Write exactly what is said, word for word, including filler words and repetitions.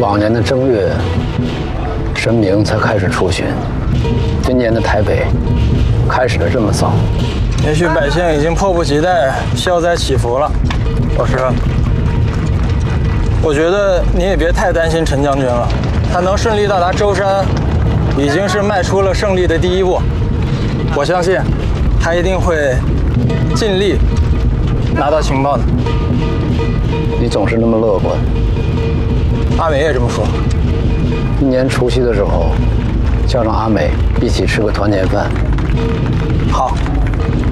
往年的正月，神明才开始出巡，今年的台北开始了这么早。 也许百姓已经迫不及待消灾祈福了。老师，我觉得你也别太担心陈将军了，他能顺利到达舟山，已经是迈出了胜利的第一步。我相信，他一定会尽力拿到情报的。 你总是那么乐观。 阿美也这么说。 今年除夕的时候，叫上阿美一起吃个团年饭。 好。